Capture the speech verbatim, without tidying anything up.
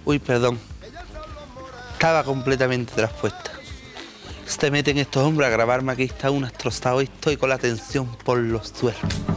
Uy, perdón. Estaba completamente traspuesta. Se meten estos hombres a grabarme, aquí está un destrozado y estoy con la tensión por los suelos.